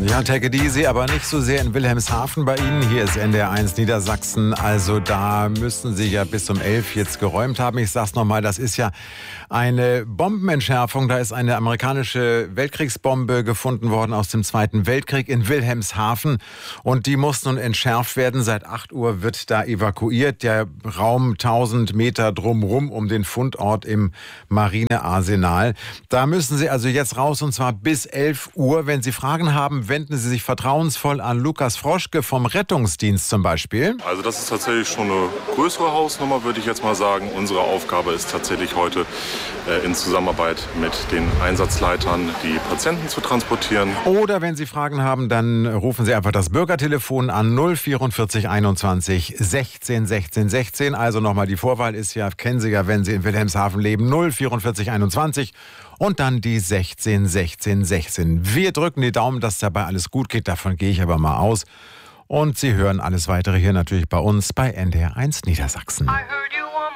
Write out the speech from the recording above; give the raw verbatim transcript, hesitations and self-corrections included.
Ja, take it easy, aber nicht so sehr in Wilhelmshaven bei Ihnen. Hier ist N D R eins Niedersachsen. Also da müssten Sie ja bis um elf jetzt geräumt haben. Ich sag's nochmal, das ist ja eine Bombenentschärfung. Da ist eine amerikanische Weltkriegsbombe gefunden worden aus dem Zweiten Weltkrieg in Wilhelmshaven. Und die muss nun entschärft werden. Seit acht Uhr wird da evakuiert. Der Raum tausend Meter drumrum um den Fundort im Marinearsenal. Da müssen Sie also jetzt raus und zwar bis elf Uhr. Wenn Sie Fragen haben, wenden Sie sich vertrauensvoll an Lukas Froschke vom Rettungsdienst zum Beispiel. Also das ist tatsächlich schon eine größere Hausnummer, würde ich jetzt mal sagen. Unsere Aufgabe ist tatsächlich heute äh, in Zusammenarbeit mit den Einsatzleitern die Patienten zu transportieren. Oder wenn Sie Fragen haben, dann rufen Sie einfach das Bürgertelefon an null vierundvierzig einundzwanzig sechzehn sechzehn sechzehn. Also nochmal, die Vorwahl ist ja, kennen Sie ja, wenn Sie in Wilhelmshaven leben, null vierundvierzig einundzwanzig. Und dann die sechzehn sechzehn sechzehn. Wir drücken die Daumen, dass dabei alles gut geht. Davon gehe ich aber mal aus. Und Sie hören alles Weitere hier natürlich bei uns bei N D R eins Niedersachsen.